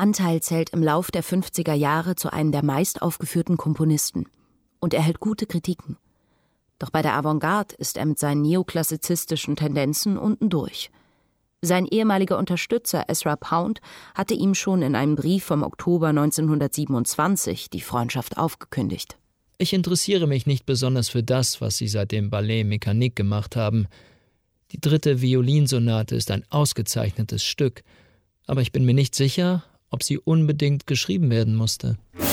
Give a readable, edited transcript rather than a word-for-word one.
Anteil zählt im Lauf der 50er Jahre zu einem der meist aufgeführten Komponisten und erhält gute Kritiken. Doch bei der Avantgarde ist er mit seinen neoklassizistischen Tendenzen unten durch. Sein ehemaliger Unterstützer Ezra Pound hatte ihm schon in einem Brief vom Oktober 1927 die Freundschaft aufgekündigt. Ich interessiere mich nicht besonders für das, was Sie seit dem Ballet Mécanique gemacht haben. Die 3. Violinsonate ist ein ausgezeichnetes Stück, aber ich bin mir nicht sicher, ob sie unbedingt geschrieben werden musste.